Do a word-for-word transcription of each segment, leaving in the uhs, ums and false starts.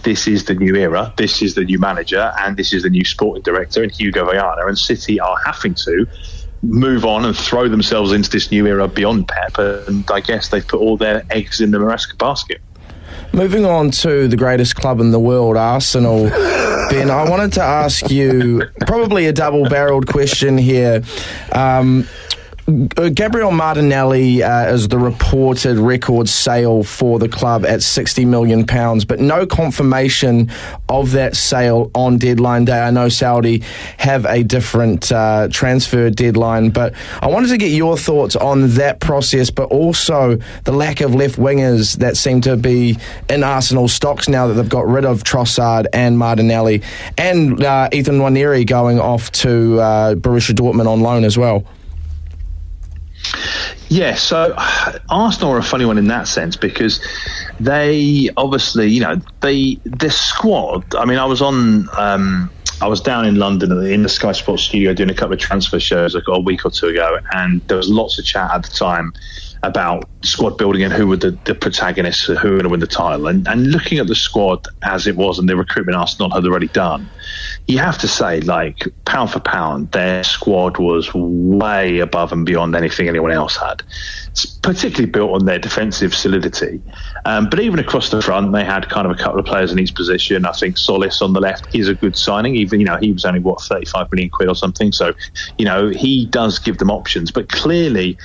this is the new era, this is the new manager, and this is the new sporting director and Hugo Viana, and City are having to move on and throw themselves into this new era beyond Pep, and I guess they've put all their eggs in the Maresca basket. Moving on to the greatest club in the world, Arsenal. Ben, I wanted to ask you probably a double-barreled question here. Um, Gabriel Martinelli uh, is the reported record sale for the club at sixty million pounds, but no confirmation of that sale on deadline day. I know Saudi have a different uh, transfer deadline, but I wanted to get your thoughts on that process, but also the lack of left wingers that seem to be in Arsenal stocks now that they've got rid of Trossard and Martinelli, and uh, Ethan Nwaneri going off to uh, Borussia Dortmund on loan as well. Yeah, so Arsenal are a funny one in that sense because they obviously, you know, they this squad. I mean, I was on, um, I was down in London in the Sky Sports studio doing a couple of transfer shows like a week or two ago, and there was lots of chat at the time about squad building and who were the, the protagonists, who were going to win the title. And, and looking at the squad as it was and the recruitment Arsenal had already done, you have to say, like, pound for pound, their squad was way above and beyond anything anyone else had. It's particularly built on their defensive solidity. Um, but even across the front, they had kind of a couple of players in each position. I think Solis on the left is a good signing. Even, you know, he was only, what, thirty-five million quid or something. So, you know, he does give them options. But clearly,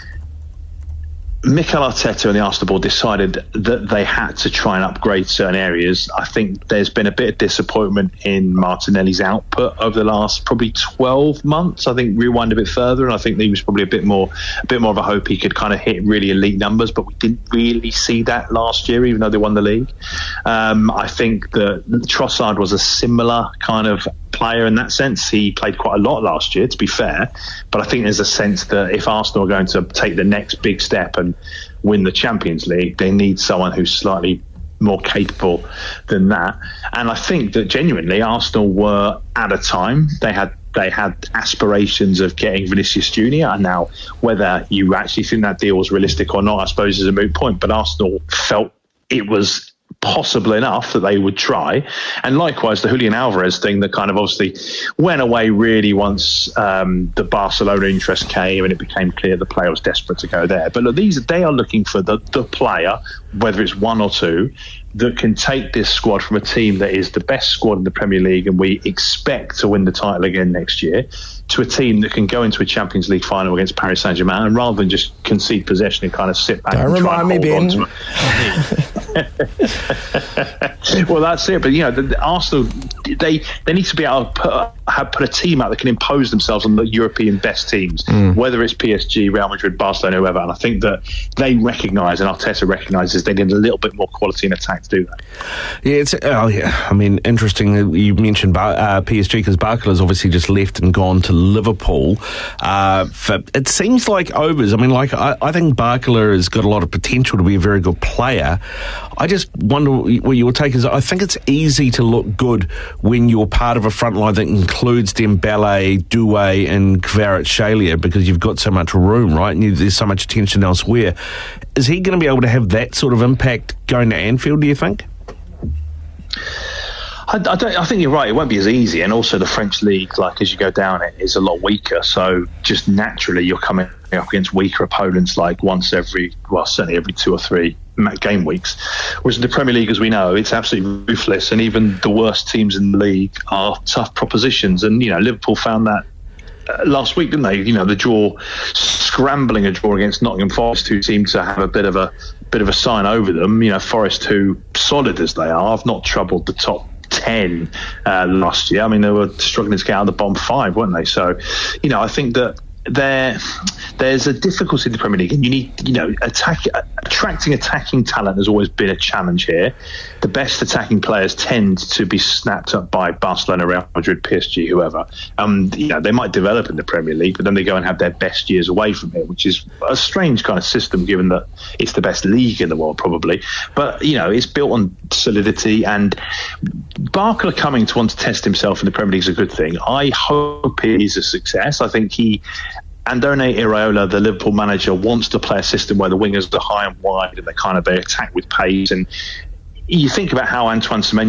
Mikel Arteta and the Arsenal board decided that they had to try and upgrade certain areas. I think there's been a bit of disappointment in Martinelli's output over the last probably twelve months. I think rewind a bit further, and I think there was probably a bit more, a bit more of a hope he could kind of hit really elite numbers, but we didn't really see that last year, even though they won the league. Um, I think that Trossard was a similar kind of player in that sense. He played quite a lot last year, to be fair, but I think there's a sense that if Arsenal are going to take the next big step and win the Champions League, they need someone who's slightly more capable than that. And I think that genuinely Arsenal were at a time they had they had aspirations of getting Vinicius Junior, and now whether you actually think that deal was realistic or not, I suppose, is a moot point. But Arsenal felt it was possible enough that they would try. And likewise, the Julian Alvarez thing that kind of obviously went away really once um, the Barcelona interest came and it became clear the player was desperate to go there. But look, these they are looking for the, the player, whether it's one or two, that can take this squad from a team that is the best squad in the Premier League and we expect to win the title again next year, to a team that can go into a Champions League final against Paris Saint-Germain, and rather than just concede possession and kind of sit back. Don't and try remind and me, hold Ben. on to Well, that's it. But, you know, the, the Arsenal, they they need to be able to put, have, put a team out that can impose themselves on the European best teams, mm. whether it's P S G, Real Madrid, Barcelona, whoever. And I think that they recognise, and Arteta recognises, they need a little bit more quality in attack to do that. Yeah, it's, oh yeah. I mean, interesting you mentioned Bar- uh, P S G, because Barcola has obviously just left and gone to Liverpool. Uh, for, it seems like overs. I mean, like I, I think Barcola has got a lot of potential to be a very good player. I just wonder what your take is. I think it's easy to look good when you're part of a front line that includes Dembele, Doué and Kvaratskhelia, because you've got so much room, right? And you, there's so much attention elsewhere. Is he going to be able to have that sort of impact going to Anfield, do you think? I, I, don't, I think you're right. It won't be as easy, and also the French league, like as you go down it, is a lot weaker. So just naturally, you're coming up against weaker opponents, like once every, well, certainly every two or three game weeks. Whereas in the Premier League, as we know, it's absolutely ruthless, and even the worst teams in the league are tough propositions. And you know, Liverpool found that uh, last week, didn't they? You know, the draw, scrambling a draw against Nottingham Forest, who seemed to have a bit of a bit of a sign over them. You know, Forest, who solid as they are, have not troubled the top ten uh, last year. I mean, they were struggling to get out of the bottom five, weren't they? So, you know, I think that there, there's a difficulty in the Premier League, and you need, you know, attack, attracting attacking talent has always been a challenge here. The best attacking players tend to be snapped up by Barcelona, Real Madrid, P S G, whoever. Um, you know, they might develop in the Premier League, but then they go and have their best years away from it, which is a strange kind of system, given that it's the best league in the world, probably. But you know, it's built on solidity, and Barcola coming to want to test himself in the Premier League is a good thing. I hope it is a success. I think he. Andone Iraola, the Liverpool manager, wants to play a system where the wingers are high and wide and they kind of they attack with pace. And you think about how Antoine Semenyo